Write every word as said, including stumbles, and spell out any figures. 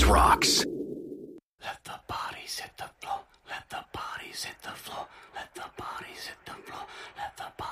This rocks. Let the bodies hit the floor. Let the bodies hit the floor. Let the bodies hit the floor. Let the bodies.